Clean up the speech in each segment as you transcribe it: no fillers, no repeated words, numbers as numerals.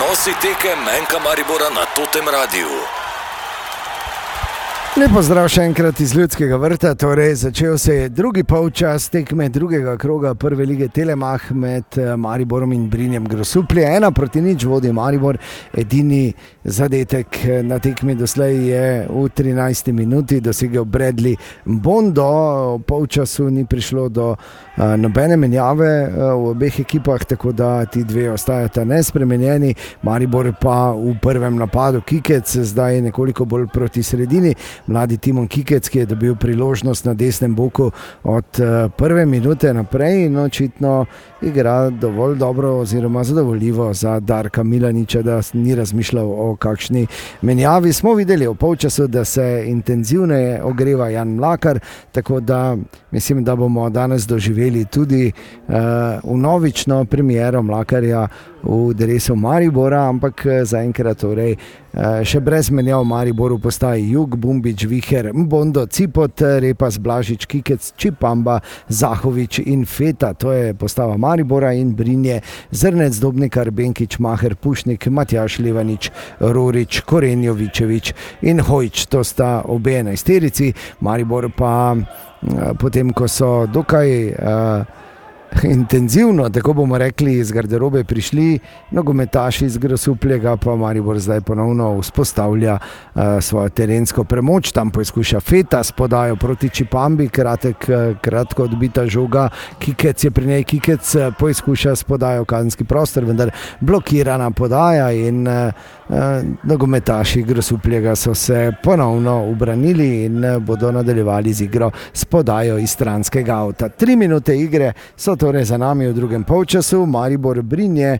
Prenosi tekem Enka Maribora na Totem Radiu. Lepo zdrav še enkrat iz Ljudskega vrta, torej začel se je drugi polčas tekme drugega kroga prve lige Telemach med Mariborom in Brinjem Grosuplje. 1-0 vodi Maribor, edini zadetek na tekmi doslej je v 13. minuti dosegel Bradley Bondo. V polčasu ni prišlo do nobene menjave v obeh ekipah, tako da ti dve ostajata nespremenjeni. Maribor pa v prvem napadu Kikec, zdaj nekoliko bolj proti sredini. Mladi Timon Kikec, ki je dobil priložnost na desnem boku od prve minute naprej in očitno igra dovolj dobro oziroma zadovoljivo za Darka Milaniča, da ni razmišljal o kakšni menjavi. Smo videli v polčasu, da se intenzivneje ogreva Jan Mlakar, tako da mislim, da bomo danes doživeli tudi vnovično premiero Mlakarja v dresu Maribora, ampak zaenkrat torej še brez menjav Mariboru postaji Jug, Bumbič, Viher, Bondo, Cipot, Repas, Blažič, Kikec, Čipamba, Zahovič in Feta. To je postava Maribora in Brinje, Zrnec, Dobnikar, Benkič, Maher, Pušnik, Matjaž Levanič, Rorič, Korenjovičevič in Hojč. To sta obe enajsterici. Maribor pa potem, ko so dokaj intenzivno, tako bomo rekli, iz garderobe prišli nogometaši iz Grosupljega, pa Maribor zdaj ponovno vzpostavlja svojo terensko premoč. Tam poizkuša Feta s podajo proti Čipambi, kratko odbita žoga, Kikec je pri njej, Kikec poizkuša s podajo kazenski prostor, vendar blokirana podaja in nogometaši Grosupljega so se ponovno ubranili in bodo nadaljevali z igro s podajo iz stranskega avta. 3 minute igre so torej za nami v drugem polčasu. Maribor Brinje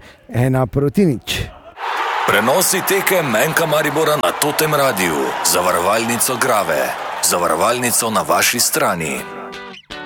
1-0. Prenosi tekem Enka Maribora na Totem Radiu. Zavarovalnico Grave. Zavarovalnico na vaši strani.